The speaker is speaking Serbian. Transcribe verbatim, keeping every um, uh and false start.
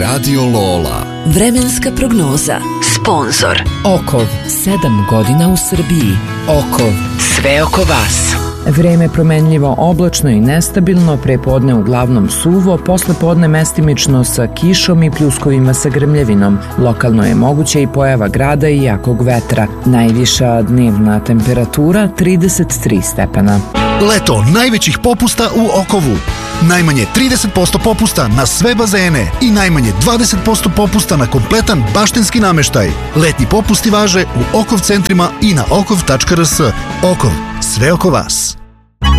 Radio Lola. Vremenska prognoza. Sponzor Okov, sedam godina u Srbiji. Okov, sve oko vas. Vreme promenljivo, oblačno i nestabilno, prepodne uglavnom suvo, poslepodne mestimično sa kišom i pljuskovima sa grmljevinom. Lokalno je moguće i pojava grada i jakog vetra. Najviša dnevna temperatura trideset tri stepena. Leto najvećih popusta u Okovu. Najmanje trideset posto popusta na sve bazene i najmanje dvadeset posto popusta na kompletan baštenski nameštaj. Letnji popusti važe u Okov centrima i na okov tačka r s. Okov, sve oko vas.